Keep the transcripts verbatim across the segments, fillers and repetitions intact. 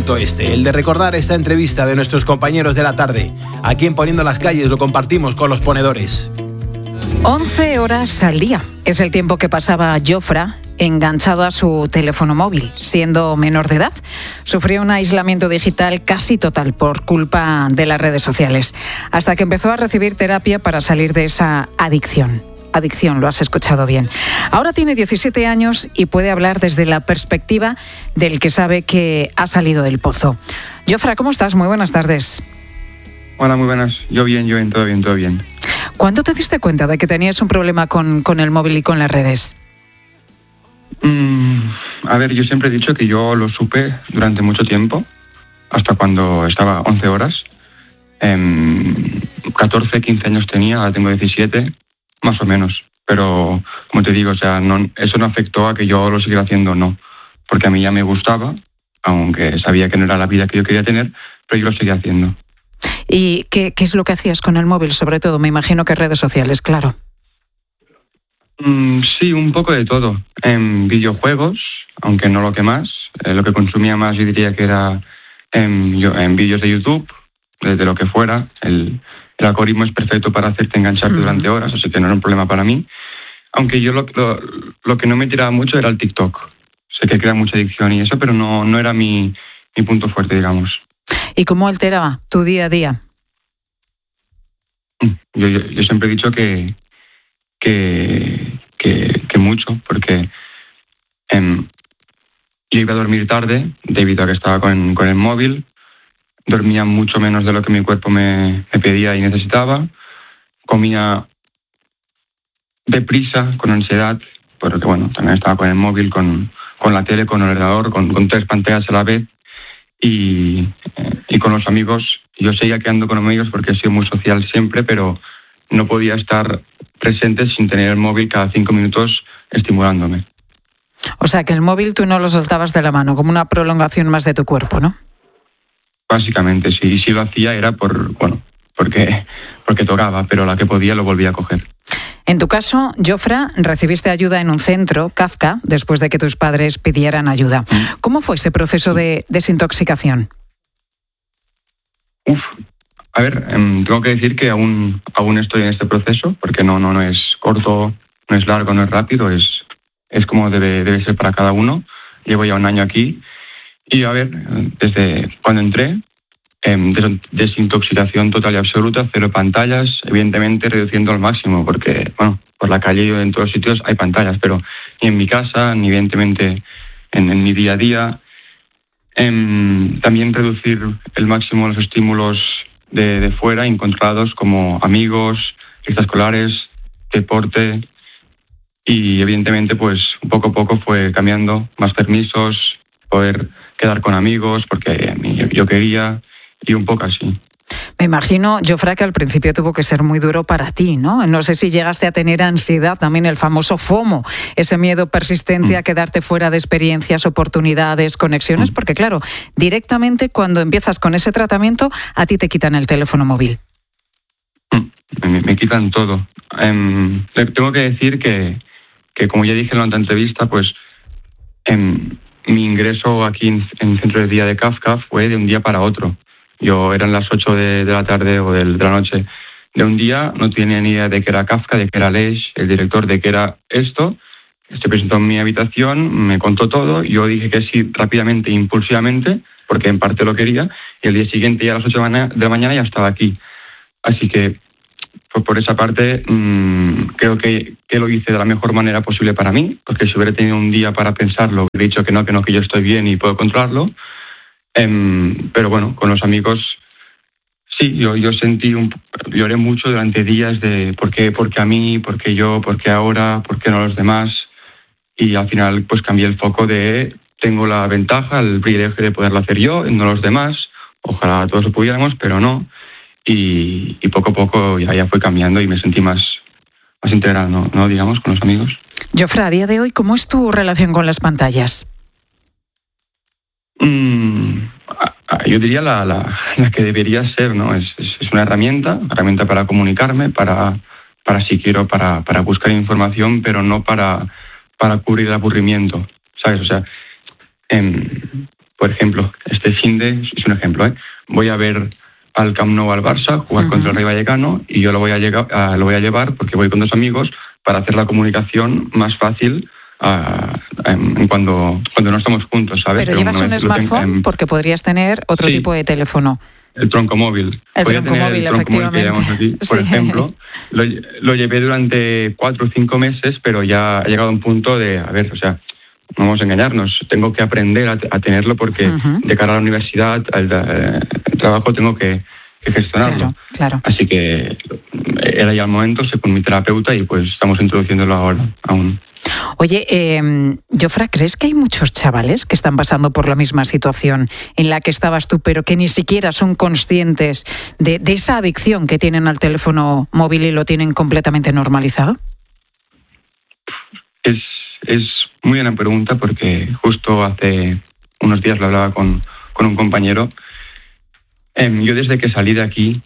punto este, el de recordar esta entrevista de nuestros compañeros de la tarde. Aquí en Poniendo las Calles lo compartimos con los ponedores. once horas al día es el tiempo que pasaba Jofra enganchado a su teléfono móvil, siendo menor de edad. Sufrió un aislamiento digital casi total por culpa de las redes sociales, hasta que empezó a recibir terapia para salir de esa adicción. Adicción, lo has escuchado bien. Ahora tiene diecisiete años y puede hablar desde la perspectiva del que sabe que ha salido del pozo. Jofra, ¿cómo estás? Muy buenas tardes. Hola, muy buenas. Yo bien, yo bien, todo bien, todo bien. ¿Cuándo te diste cuenta de que tenías un problema con, con el móvil y con las redes? Mm, a ver, yo siempre he dicho que yo lo supe durante mucho tiempo, hasta cuando estaba once horas. Eh, catorce, quince años tenía, ahora tengo diecisiete, más o menos. Pero, como te digo, o sea, no, eso no afectó a que yo lo siguiera haciendo, no. Porque a mí ya me gustaba, aunque sabía que no era la vida que yo quería tener, pero yo lo seguía haciendo. ¿Y qué, qué es lo que hacías con el móvil, sobre todo? Me imagino que redes sociales, claro. Mm, sí, un poco de todo. En videojuegos, aunque no lo que más. Eh, lo que consumía más yo diría que era en, yo, en vídeos de YouTube, de lo que fuera. El, el algoritmo es perfecto para hacerte engancharte mm. durante horas, así que no era un problema para mí. Aunque yo lo, lo, lo que no me tiraba mucho era el TikTok. Sé que crea mucha adicción y eso, pero no, no era mi, mi punto fuerte, digamos. ¿Y cómo alteraba tu día a día? Yo, yo, yo siempre he dicho que, que, que, que mucho, porque eh, yo iba a dormir tarde debido a que estaba con, con el móvil, dormía mucho menos de lo que mi cuerpo me, me pedía y necesitaba, comía deprisa, con ansiedad, porque bueno, también estaba con el móvil, con, con la tele, con el ordenador, con, con tres pantallas a la vez. Y, y con los amigos, yo seguía quedando con amigos porque he sido muy social siempre, pero no podía estar presente sin tener el móvil cada cinco minutos estimulándome. O sea, que el móvil tú no lo soltabas de la mano, como una prolongación más de tu cuerpo, ¿no? Básicamente, sí. Y si lo hacía era por, bueno, porque, porque tocaba, pero la que podía lo volvía a coger. En tu caso, Jofra, recibiste ayuda en un centro, Kafka, después de que tus padres pidieran ayuda. ¿Cómo fue ese proceso de desintoxicación? Uf, a ver, eh, tengo que decir que aún, aún estoy en este proceso, porque no, no, no es corto, no es largo, no es rápido, es, es como debe, debe ser para cada uno. Llevo ya un año aquí y, a ver, desde cuando entré, Eh, des- desintoxicación total y absoluta, cero pantallas, evidentemente reduciendo al máximo, porque, bueno, por la calle y en todos sitios hay pantallas, pero ni en mi casa, ni evidentemente en, en mi día a día. Eh, también reducir el máximo los estímulos de, de fuera, incontrolados, como amigos, extraescolares, deporte, y evidentemente, pues, poco a poco fue cambiando, más permisos, poder quedar con amigos, porque yo, yo quería. Y un poco así. Me imagino, Jofra, que al principio tuvo que ser muy duro para ti, ¿no? No sé si llegaste a tener ansiedad, también el famoso FOMO, ese miedo persistente mm. a quedarte fuera de experiencias, oportunidades, conexiones, mm. porque claro, directamente cuando empiezas con ese tratamiento, a ti te quitan el teléfono móvil. Mm. Me, me quitan todo. Um, tengo que decir que, que, como ya dije en la otra entrevista, pues um, mi ingreso aquí en, en el centro de día de Kafka fue de un día para otro. Yo eran las ocho de, de la tarde o de, de la noche de un día, no tenía ni idea de que era Kafka, de que era Aleix, el director, de que era esto. Se presentó en mi habitación, me contó todo, yo dije que sí rápidamente e impulsivamente, porque en parte lo quería, y el día siguiente ya a las ocho de la mañana ya estaba aquí. Así que, pues por esa parte, mmm, creo que, que lo hice de la mejor manera posible para mí, porque si hubiera tenido un día para pensarlo, hubiera dicho que no, que no, que yo estoy bien y puedo controlarlo. Um, pero bueno, con los amigos sí, yo, yo sentí, un, lloré mucho durante días de por qué, por qué a mí, por qué yo, por qué ahora, por qué no los demás, y al final pues cambié el foco de tengo la ventaja, el privilegio de poderlo hacer yo, no los demás, ojalá todos lo pudiéramos, pero no, y, y poco a poco ya, ya fue cambiando y me sentí más, más integral, ¿no? ¿no? Digamos, con los amigos. Jofra, a día de hoy, ¿cómo es tu relación con las pantallas? Mm, yo diría la, la, la que debería ser, ¿no? Es, es, es una herramienta, herramienta para comunicarme, para, para si quiero, para, para buscar información, pero no para, para cubrir el aburrimiento, ¿sabes? O sea, eh, por ejemplo, este finde es un ejemplo, ¿eh? Voy a ver al Camp Nou al Barça jugar uh-huh. contra el Rayo Vallecano y yo lo voy a, llegar, uh, lo voy a llevar porque voy con dos amigos para hacer la comunicación más fácil uh, en, en cuando, cuando no estamos juntos, ¿sabes? Pero, Pero llevas un smartphone tengo, um, porque podrías tener otro sí, tipo de teléfono. El tronco móvil. El tronco móvil, el tronco efectivamente. Móvil que aquí, por sí. ejemplo, lo, lo llevé durante cuatro o cinco meses, pero ya ha llegado a un punto de, a ver, o sea, no vamos a engañarnos, tengo que aprender a, a tenerlo porque uh-huh. de cara a la universidad, al, al trabajo, tengo que, que gestionarlo. Claro, claro. Así que era ya el momento, sé con mi terapeuta y pues estamos introduciéndolo ahora aún. Oye, eh, Jofra, ¿crees que hay muchos chavales que están pasando por la misma situación en la que estabas tú, pero que ni siquiera son conscientes de, de esa adicción que tienen al teléfono móvil y lo tienen completamente normalizado? Es, es muy buena pregunta porque justo hace unos días lo hablaba con, con un compañero. Eh, yo desde que salí de aquí,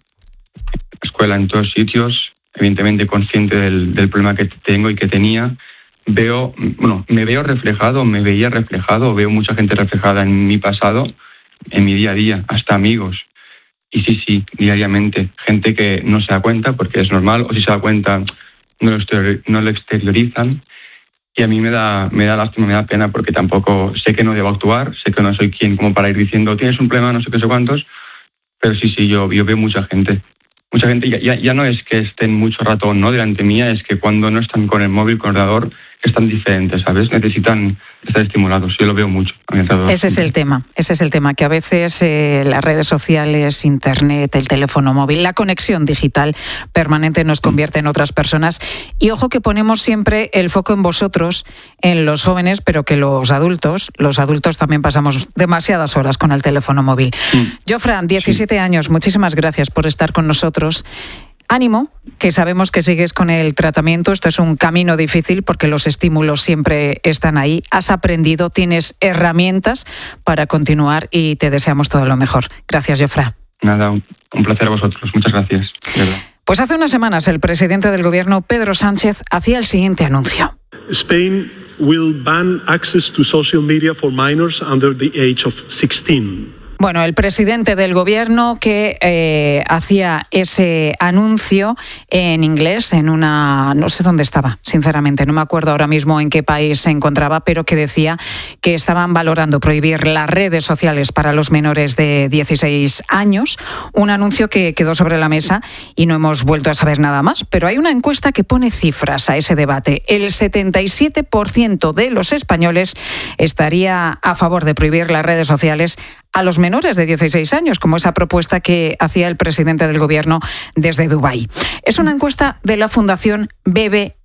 escuela en todos sitios, evidentemente consciente del, del problema que tengo y que tenía, veo, bueno, me veo reflejado, me veía reflejado, veo mucha gente reflejada en mi pasado, en mi día a día, hasta amigos. Y sí, sí, diariamente, gente que no se da cuenta porque es normal, o si se da cuenta no lo, exterior, no lo exteriorizan. Y a mí me da, me da lástima, me da pena porque tampoco sé que no debo actuar, sé que no soy quien como para ir diciendo tienes un problema, no sé qué, sé cuántos, pero sí, sí, yo, yo veo mucha gente. Mucha gente, ya, ya no es que estén mucho rato no delante mía, es que cuando no están con el móvil, con el ordenador, están diferentes, ¿sabes? Necesitan estar estimulados. Yo lo veo mucho a mi alrededor. Ese es el tema, ese es el tema, que a veces eh, las redes sociales, internet, el teléfono móvil, la conexión digital permanente nos convierte en otras personas. Y ojo que ponemos siempre el foco en vosotros, en los jóvenes, pero que los adultos, los adultos también pasamos demasiadas horas con el teléfono móvil. Mm. Jofra, diecisiete sí. años, muchísimas gracias por estar con nosotros. Ánimo, que sabemos que sigues con el tratamiento. Esto es un camino difícil porque los estímulos siempre están ahí. Has aprendido, tienes herramientas para continuar y te deseamos todo lo mejor. Gracias, Jofra. Nada, un placer a vosotros. Muchas gracias. Pues hace unas semanas el presidente del gobierno, Pedro Sánchez, hacía el siguiente anuncio. Spain will ban access to social media for minors under the age of sixteen. Bueno, el presidente del gobierno que eh, hacía ese anuncio en inglés, en una... no sé dónde estaba, sinceramente, no me acuerdo ahora mismo en qué país se encontraba, pero que decía que estaban valorando prohibir las redes sociales para los menores de dieciséis años, un anuncio que quedó sobre la mesa y no hemos vuelto a saber nada más, pero hay una encuesta que pone cifras a ese debate. El setenta y siete por ciento de los españoles estaría a favor de prohibir las redes sociales a los menores de dieciséis años, como esa propuesta que hacía el presidente del gobierno desde Dubái. Es una encuesta de la Fundación B B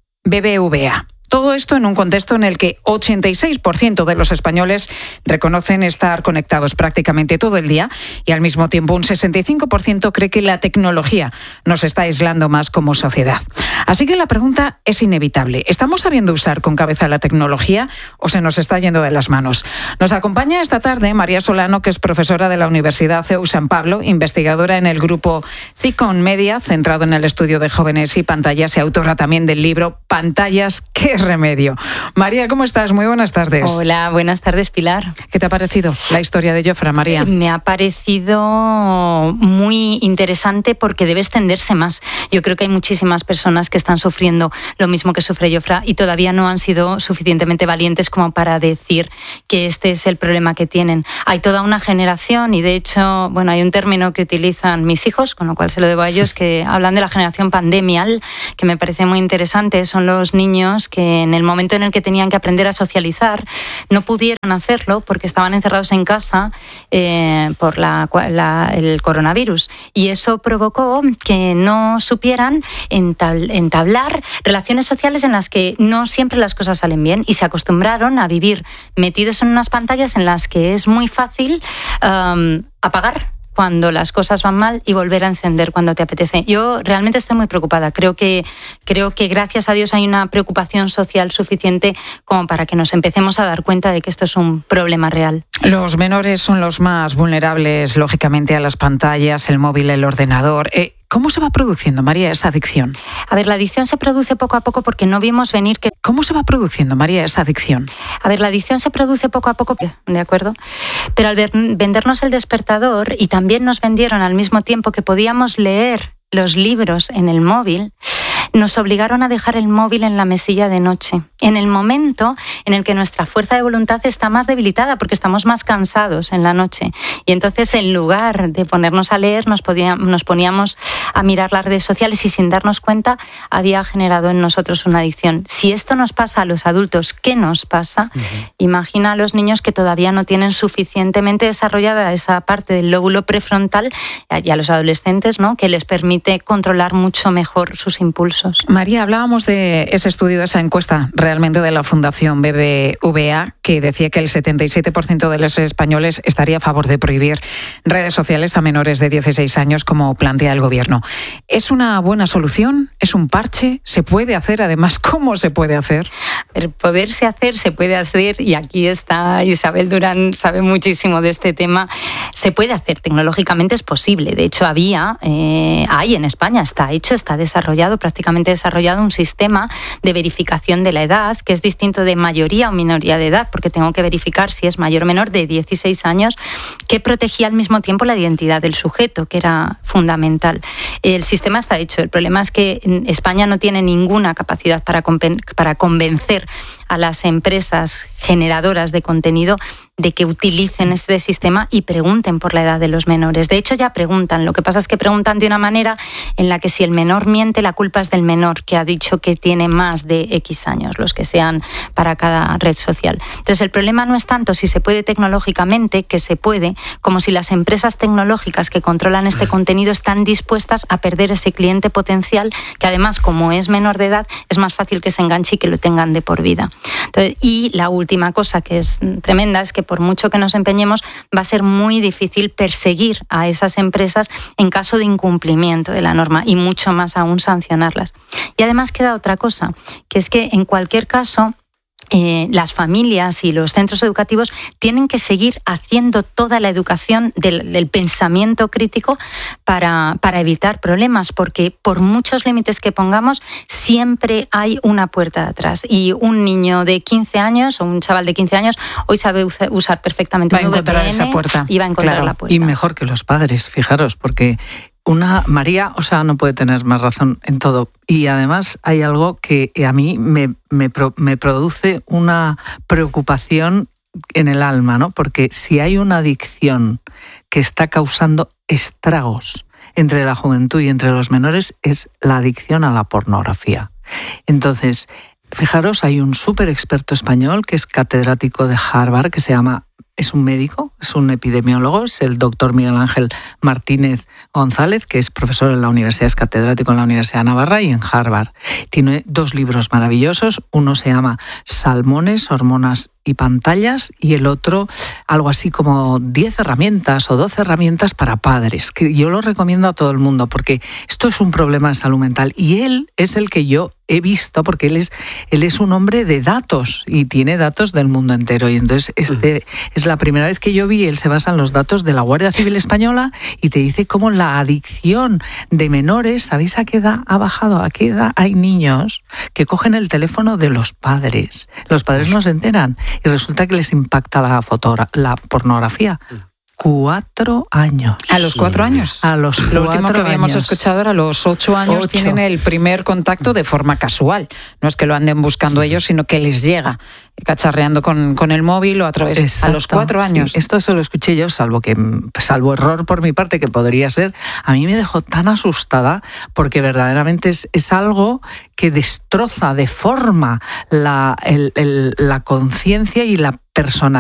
V A. Todo esto en un contexto en el que ochenta y seis por ciento de los españoles reconocen estar conectados prácticamente todo el día y al mismo tiempo un sesenta y cinco por ciento cree que la tecnología nos está aislando más como sociedad. Así que la pregunta es inevitable. ¿Estamos sabiendo usar con cabeza la tecnología o se nos está yendo de las manos? Nos acompaña esta tarde María Solano, que es profesora de la Universidad C E U San Pablo, investigadora en el grupo CICON Media, centrado en el estudio de jóvenes y pantallas, y autora también del libro Pantallas, ¿qué remedio? María, ¿cómo estás? Muy buenas tardes. Hola, buenas tardes, Pilar. ¿Qué te ha parecido la historia de Jofra, María? Me ha parecido muy interesante porque debe extenderse más. Yo creo que hay muchísimas personas que están sufriendo lo mismo que sufre Jofra y todavía no han sido suficientemente valientes como para decir que este es el problema que tienen. Hay toda una generación y de hecho, bueno, hay un término que utilizan mis hijos, con lo cual se lo debo a ellos, que hablan de la generación pandemial, que me parece muy interesante. Son los niños que en el momento en el que tenían que aprender a socializar no pudieron hacerlo porque estaban encerrados en casa eh, por la, la, el coronavirus, y eso provocó que no supieran entab- entablar relaciones sociales en las que no siempre las cosas salen bien, y se acostumbraron a vivir metidos en unas pantallas en las que es muy fácil um, apagar cuando las cosas van mal y volver a encender cuando te apetece. Yo realmente estoy muy preocupada. Creo que, creo que gracias a Dios hay una preocupación social suficiente como para que nos empecemos a dar cuenta de que esto es un problema real. Los menores son los más vulnerables, lógicamente, a las pantallas, el móvil, el ordenador. Eh, ¿Cómo se va produciendo, María, esa adicción? A ver, la adicción se produce poco a poco porque no vimos venir que... ¿Cómo se va produciendo, María, esa adicción? A ver, la adicción se produce poco a poco, ¿de acuerdo? Pero al ver, vendernos el despertador, y también nos vendieron al mismo tiempo que podíamos leer los libros en el móvil, nos obligaron a dejar el móvil en la mesilla de noche, en el momento en el que nuestra fuerza de voluntad está más debilitada porque estamos más cansados en la noche. Y entonces, en lugar de ponernos a leer, nos, podía, nos poníamos a mirar las redes sociales y, sin darnos cuenta, había generado en nosotros una adicción. Si esto nos pasa a los adultos, ¿qué nos pasa? Uh-huh. Imagina a los niños que todavía no tienen suficientemente desarrollada esa parte del lóbulo prefrontal, y a los adolescentes, ¿no?, que les permite controlar mucho mejor sus impulsos. María, hablábamos de ese estudio, de esa encuesta realmente de la Fundación B B V A, que decía que el setenta y siete por ciento de los españoles estaría a favor de prohibir redes sociales a menores de dieciséis años, como plantea el Gobierno. ¿Es una buena solución? ¿Es un parche? ¿Se puede hacer? Además, ¿cómo se puede hacer? El poderse hacer, se puede hacer, y aquí está Isabel Durán, sabe muchísimo de este tema. Se puede hacer, tecnológicamente es posible. De hecho, había, eh, hay en España, está hecho, está desarrollado prácticamente desarrollado un sistema de verificación de la edad, que es distinto de mayoría o minoría de edad, porque tengo que verificar si es mayor o menor de dieciséis años, que protegía al mismo tiempo la identidad del sujeto, que era fundamental. El sistema está hecho. El problema es que España no tiene ninguna capacidad para, para convencer a las empresas generadoras de contenido de que utilicen este sistema y pregunten por la edad de los menores. De hecho, ya preguntan. Lo que pasa es que preguntan de una manera en la que, si el menor miente, la culpa es del menor, que ha dicho que tiene más de X años, los que sean para cada red social. Entonces, el problema no es tanto si se puede tecnológicamente, que se puede, como si las empresas tecnológicas que controlan este contenido están dispuestas a perder ese cliente potencial, que además, como es menor de edad, es más fácil que se enganche y que lo tengan de por vida. Entonces, y la última cosa que es tremenda es que, por mucho que nos empeñemos, va a ser muy difícil perseguir a esas empresas en caso de incumplimiento de la norma, y mucho más aún sancionarlas. Y además queda otra cosa, que es que en cualquier caso, Eh, las familias y los centros educativos tienen que seguir haciendo toda la educación del, del pensamiento crítico para, para evitar problemas, porque por muchos límites que pongamos, siempre hay una puerta de atrás. Y un niño de quince años o un chaval de quince años hoy sabe usar perfectamente un V P N esa puerta. Y va a encontrar claro, la puerta. Y mejor que los padres, fijaros, porque una María, o sea, no puede tener más razón en todo. Y además hay algo que a mí me, me, me produce una preocupación en el alma, ¿no? Porque si hay una adicción que está causando estragos entre la juventud y entre los menores, es la adicción a la pornografía. Entonces, fijaros, hay un súper experto español que es catedrático de Harvard, que se llama, es un médico, es un epidemiólogo, es el doctor Miguel Ángel Martínez González, que es profesor en la universidad, es catedrático en la Universidad de Navarra y en Harvard. Tiene dos libros maravillosos, uno se llama Salmones, hormonas y pantallas, y el otro algo así como diez herramientas o doce herramientas para padres, que yo lo recomiendo a todo el mundo, porque esto es un problema de salud mental, y él es el que yo he visto, porque él es, él es un hombre de datos y tiene datos del mundo entero, y entonces este es la primera vez que yo vi, él se basa en los datos de la Guardia Civil Española y te dice cómo la adicción de menores, ¿sabéis a qué edad ha bajado? ¿A qué edad hay niños que cogen el teléfono de los padres? Los padres no se enteran y resulta que les impacta la, fotogra- la pornografía. Cuatro años. ¿A los cuatro años? A los Lo cuatro último que habíamos años. escuchado era a los ocho años. Ocho. Tienen el primer contacto de forma casual. No es que lo anden buscando ellos, sino que les llega cacharreando con, con el móvil o a través. Exacto, a los cuatro años. Sí. Esto se lo escuché yo, salvo que salvo error por mi parte, que podría ser. A mí me dejó tan asustada porque verdaderamente es, es algo que destroza, deforma la, el, el, la conciencia y la personalidad